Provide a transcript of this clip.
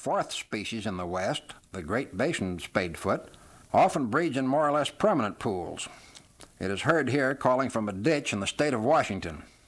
fourth species in the West, the Great Basin spadefoot, often breeds in more or less permanent pools. It is heard here calling from a ditch in the state of Washington.